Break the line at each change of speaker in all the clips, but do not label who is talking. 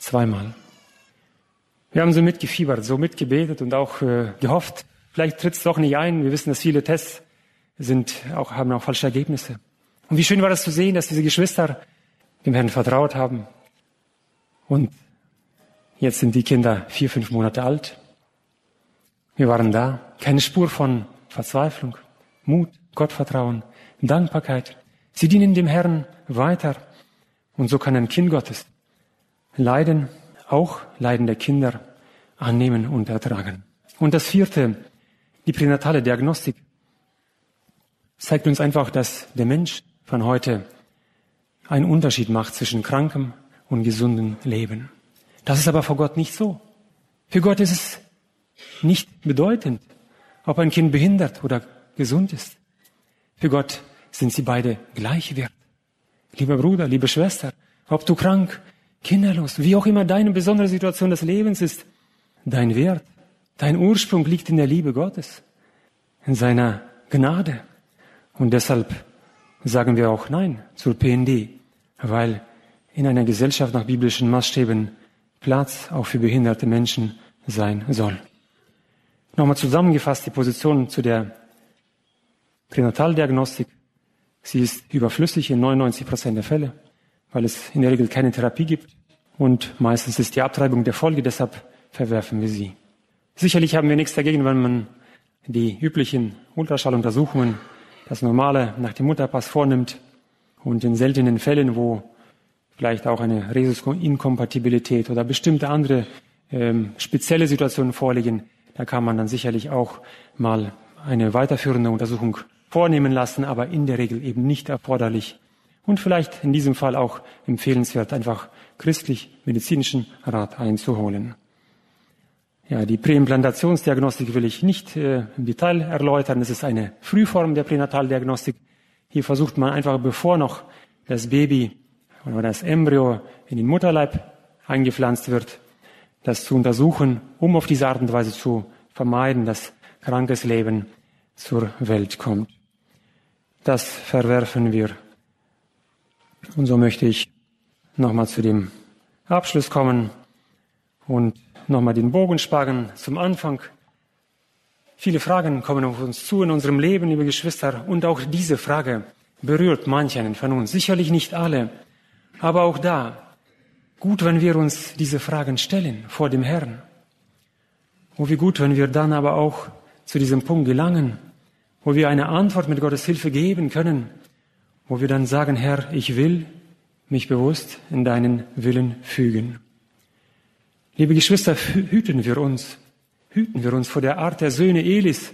Zweimal. Wir haben so mitgefiebert, so mitgebetet und auch gehofft, vielleicht tritt es doch nicht ein. Wir wissen, dass viele Tests haben auch falsche Ergebnisse. Und wie schön war das zu sehen, dass diese Geschwister dem Herrn vertraut haben. Und jetzt sind die Kinder 4, 5 Monate alt. Wir waren da. Keine Spur von Verzweiflung, Mut, Gottvertrauen, Dankbarkeit. Sie dienen dem Herrn weiter. Und so kann ein Kind Gottes Leiden, auch Leiden der Kinder, annehmen und ertragen. Und das 4., die pränatale Diagnostik, zeigt uns einfach, dass der Mensch von heute einen Unterschied macht zwischen krankem und gesundem Leben. Das ist aber vor Gott nicht so. Für Gott ist es nicht bedeutend, ob ein Kind behindert oder gesund ist. Für Gott sind sie beide gleich wert. Lieber Bruder, liebe Schwester, ob du krank, kinderlos, wie auch immer deine besondere Situation des Lebens ist, dein Wert, dein Ursprung liegt in der Liebe Gottes, in seiner Gnade. Und deshalb sagen wir auch Nein zur PND, weil in einer Gesellschaft nach biblischen Maßstäben Platz auch für behinderte Menschen sein soll. Nochmal zusammengefasst die Position zu der Pränataldiagnostik. Sie ist überflüssig in 99% der Fälle, weil es in der Regel keine Therapie gibt. Und meistens ist die Abtreibung der Folge, deshalb verwerfen wir sie. Sicherlich haben wir nichts dagegen, wenn man die üblichen Ultraschalluntersuchungen, das Normale nach dem Mutterpass vornimmt und in seltenen Fällen, wo vielleicht auch eine Rhesusinkompatibilität oder bestimmte andere spezielle Situationen vorliegen, da kann man dann sicherlich auch mal eine weiterführende Untersuchung vornehmen lassen, aber in der Regel eben nicht erforderlich. Und vielleicht in diesem Fall auch empfehlenswert, einfach christlich-medizinischen Rat einzuholen. Ja, die Präimplantationsdiagnostik will ich nicht im Detail erläutern. Es ist eine Frühform der Pränataldiagnostik. Hier versucht man einfach, bevor noch das Baby oder das Embryo in den Mutterleib eingepflanzt wird, das zu untersuchen, um auf diese Art und Weise zu vermeiden, dass krankes Leben zur Welt kommt. Das verwerfen wir. Und so möchte ich nochmal zu dem Abschluss kommen und nochmal den Bogen spannen zum Anfang. Viele Fragen kommen auf uns zu in unserem Leben, liebe Geschwister, und auch diese Frage berührt manchen von uns. Sicherlich nicht alle, aber auch da, gut, wenn wir uns diese Fragen stellen vor dem Herrn. Und wie gut, wenn wir dann aber auch zu diesem Punkt gelangen, wo wir eine Antwort mit Gottes Hilfe geben können, wo wir dann sagen, Herr, ich will mich bewusst in deinen Willen fügen. Liebe Geschwister, hüten wir uns vor der Art der Söhne Elis,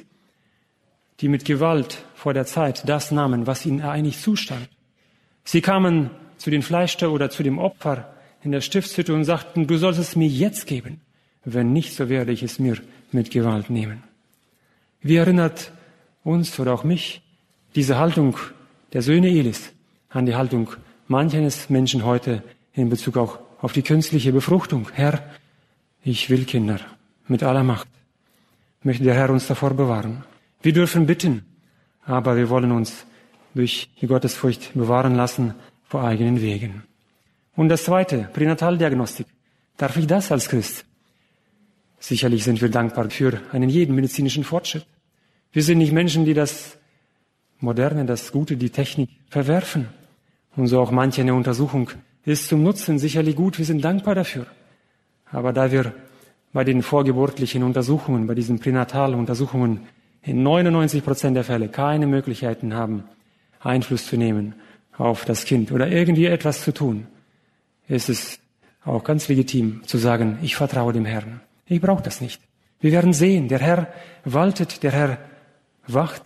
die mit Gewalt vor der Zeit das nahmen, was ihnen eigentlich zustand. Sie kamen zu den Fleischtier oder zu dem Opfer in der Stiftshütte und sagten, du sollst es mir jetzt geben, wenn nicht, so werde ich es mir mit Gewalt nehmen. Wie erinnert uns oder auch mich diese Haltung der Söhne Elis an die Haltung manches Menschen heute in Bezug auch auf die künstliche Befruchtung? Herr, ich will Kinder mit aller Macht. Möchte der Herr uns davor bewahren. Wir dürfen bitten, aber wir wollen uns durch die Gottesfurcht bewahren lassen vor eigenen Wegen. Und das Zweite, Pränataldiagnostik. Darf ich das als Christ? Sicherlich sind wir dankbar für einen jeden medizinischen Fortschritt. Wir sind nicht Menschen, die das Moderne, das Gute, die Technik verwerfen. Und so auch manche eine Untersuchung ist zum Nutzen sicherlich gut. Wir sind dankbar dafür. Aber da wir bei den vorgeburtlichen Untersuchungen, bei diesen Pränataluntersuchungen in 99% der Fälle keine Möglichkeiten haben, Einfluss zu nehmen auf das Kind oder irgendwie etwas zu tun, ist es auch ganz legitim zu sagen, ich vertraue dem Herrn. Ich brauche das nicht. Wir werden sehen, der Herr waltet, der Herr wacht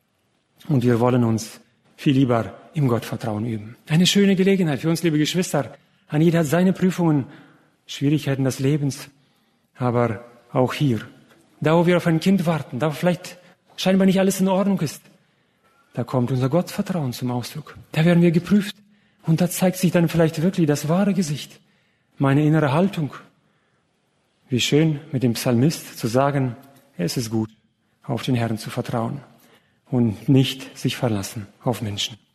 und wir wollen uns viel lieber im Gottvertrauen üben. Eine schöne Gelegenheit für uns, liebe Geschwister. An jeder hat seine Prüfungen, Schwierigkeiten des Lebens, aber auch hier, da wo wir auf ein Kind warten, da vielleicht scheinbar nicht alles in Ordnung ist, da kommt unser Gottvertrauen zum Ausdruck. Da werden wir geprüft und da zeigt sich dann vielleicht wirklich das wahre Gesicht, meine innere Haltung. Wie schön mit dem Psalmist zu sagen, es ist gut, auf den Herrn zu vertrauen und nicht sich verlassen auf Menschen.